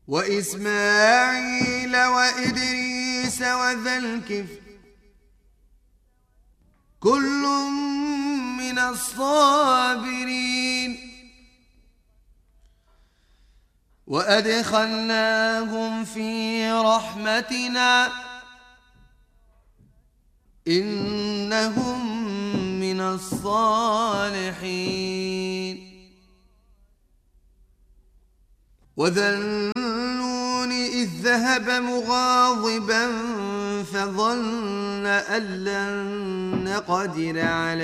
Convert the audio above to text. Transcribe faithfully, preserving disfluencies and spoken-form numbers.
وإسماعيل وإدريس وذا الكفل كل من الصابرين وأدخلناهم في رحمتنا إنهم من الصالحين وذا النون إذ ذهب مغاضبا فظن أن لن نقدر عليه